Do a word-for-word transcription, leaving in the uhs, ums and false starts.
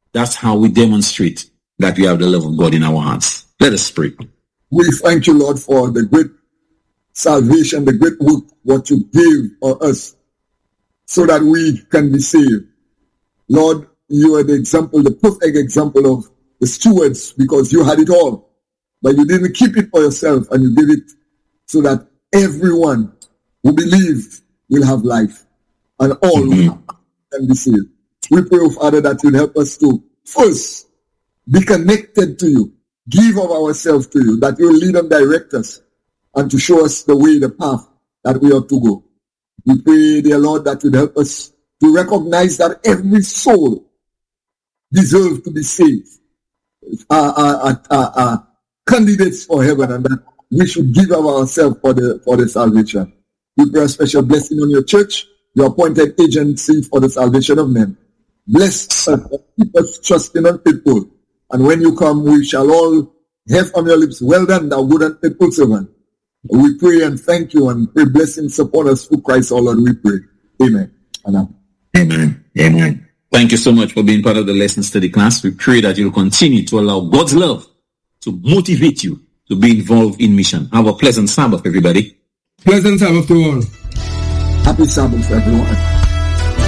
That's how we demonstrate that we have the love of God in our hearts. Let us pray. We thank you, Lord, for the great salvation, the great work, what you gave for us so that we can be saved. Lord, you are the example, the perfect example of the stewards, because you had it all, but you didn't keep it for yourself, and you gave it so that everyone who believes will have life, and all mm-hmm. can be saved. We pray, oh Father, that you'll help us to first be connected to you, give of ourselves to you, that you will lead and direct us, and to show us the way, the path that we ought to go. We pray, dear Lord, that you'd help us to recognize that every soul deserves to be saved, are, are, are, are candidates for heaven, and that we should give of ourselves for the for the salvation. We pray a special blessing on your church, your appointed agency for the salvation of men. Bless us, keep us trusting and faithful. And when you come, we shall all hear from your lips, well done, thou good and faithful servant. We pray and thank you and pray blessings upon us through Christ our Lord, we pray. Amen. Amen. Amen. Amen. Thank you so much for being part of the lesson study class. We pray that you'll continue to allow God's love to motivate you to be involved in mission. Have a pleasant Sabbath, everybody. Pleasant Sabbath to all. Happy Sabbath, everyone.